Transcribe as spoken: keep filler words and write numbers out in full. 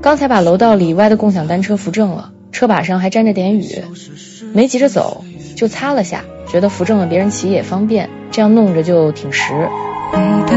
刚才把楼道里歪的共享单车扶正了，车把上还沾着点雨，没急着走，就擦了下，觉得扶正了别人骑也方便，这样弄着就挺实。 你的